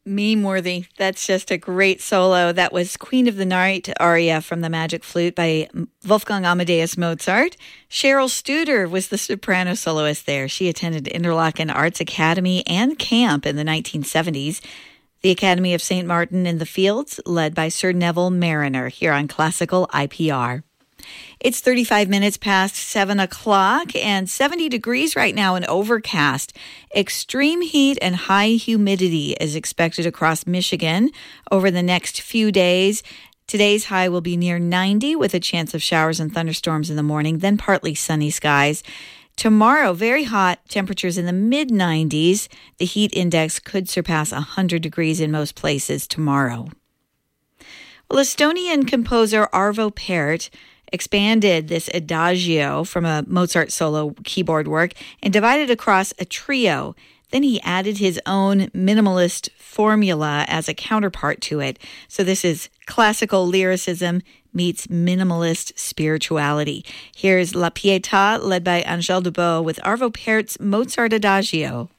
Meme-worthy. That's just a great solo. That was Queen of the Night aria from the Magic Flute by Wolfgang Amadeus Mozart. Cheryl Studer was the soprano soloist there. She attended Interlaken Arts Academy and camp in the 1970s. The Academy of St. Martin in the Fields, led by Sir Neville Mariner, here on Classical IPR. It's 35 minutes past 7 o'clock and 70 degrees right now and overcast. Extreme heat and high humidity is expected across Michigan over the next few days. Today's high will be near 90 with a chance of showers and thunderstorms in the morning, then partly sunny skies. Tomorrow, very hot, temperatures in the mid-90s. The heat index could surpass 100 degrees in most places tomorrow. Well, Estonian composer Arvo Pärt expanded this adagio from a Mozart solo keyboard work and divided across a trio. Then he added his own minimalist formula as a counterpart to it. So this is classical lyricism meets minimalist spirituality. Here's La Pietà, led by Angèle Dubos, with Arvo Pärt's Mozart Adagio.